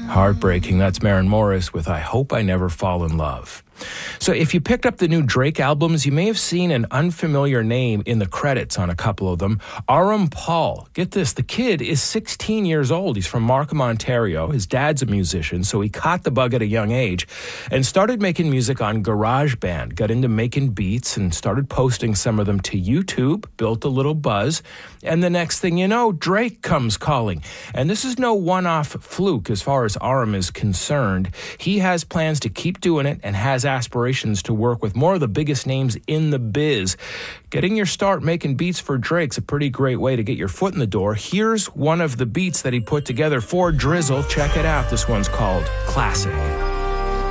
Heartbreaking. That's Maren Morris with I Hope I Never Fall in Love. So if you picked up the new Drake albums, you may have seen an unfamiliar name in the credits on a couple of them. Aram Paul. Get this, the kid is 16 years old. He's from Markham, Ontario. His dad's a musician, so he caught the bug at a young age and started making music on GarageBand, got into making beats and started posting some of them to YouTube, built a little buzz, and the next thing you know, Drake comes calling. And this is no one-off fluke as far as Aram is concerned. He has plans to keep doing it and has aspirations to work with more of the biggest names in the biz. Getting your start making beats for Drake's a pretty great way to get your foot in the door. Here's one of the beats that he put together for Drizzle. Check it out. This one's called Classic.